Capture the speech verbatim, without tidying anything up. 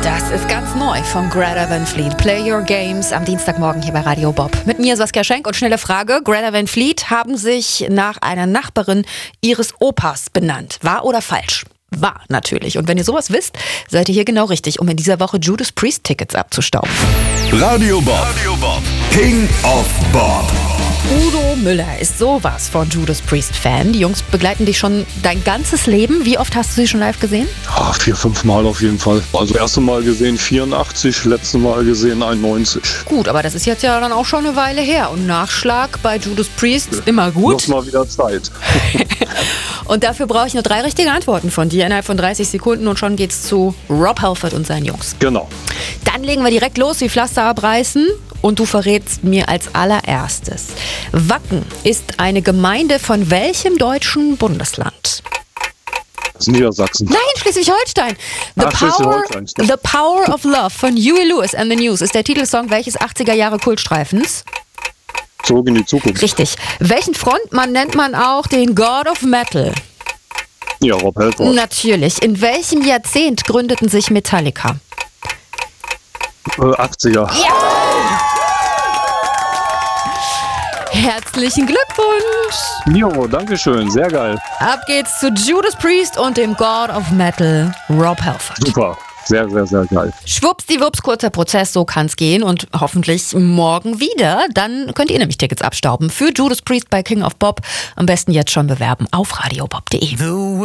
Das ist ganz neu von Greta Van Fleet. Play Your Games am Dienstagmorgen hier bei Radio Bob. Mit mir Saskia Schenk und schnelle Frage. Greta Van Fleet haben sich nach einer Nachbarin ihres Opas benannt. Wahr oder falsch? Wahr, natürlich. Und wenn ihr sowas wisst, seid ihr hier genau richtig, um in dieser Woche Judas Priest Tickets abzustauben. Radio Bob. Radio Bob. King of Bob. Udo Müller ist sowas von Judas Priest Fan. Die Jungs begleiten dich schon dein ganzes Leben. Wie oft hast du sie schon live gesehen? Ah, vier, fünf Mal auf jeden Fall. Also erste Mal gesehen vierundachtzig, letzte Mal gesehen einundneunzig. Gut, aber das ist jetzt ja dann auch schon eine Weile her. Und Nachschlag bei Judas Priest ist immer gut. Noch mal wieder Zeit. Und dafür brauche ich nur drei richtige Antworten von dir innerhalb von dreißig Sekunden und schon geht's zu Rob Halford und seinen Jungs. Genau. Dann legen wir direkt los, wie Pflaster abreißen. Und du verrätst mir als allererstes. Wacken ist eine Gemeinde von welchem deutschen Bundesland? Das ist Niedersachsen. Nein, Schleswig-Holstein. The, Ach, Power, Schleswig-Holstein. The Power of Love von Huey Lewis and the News ist der Titelsong welches achtziger Jahre Kultstreifens? Zurück in die Zukunft. Richtig. Welchen Frontmann nennt man auch den God of Metal? Ja, Rob Halford. Natürlich. In welchem Jahrzehnt gründeten sich Metallica? Äh, achtziger. Ja! Herzlichen Glückwunsch! Jo, danke schön. Sehr geil. Ab geht's zu Judas Priest und dem God of Metal, Rob Halford. Super. Sehr, sehr, sehr geil. Schwuppsdiwupps, kurzer Prozess, so kann's gehen und hoffentlich morgen wieder. Dann könnt ihr nämlich Tickets abstauben für Judas Priest bei King of Bob. Am besten jetzt schon bewerben auf radiobob punkt de.